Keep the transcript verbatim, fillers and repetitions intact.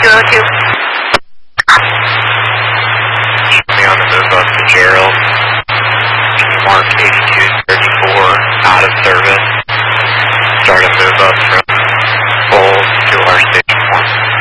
two oh two. Me on the move up to Gerald. Mark eighty-two thirty-four, out of service.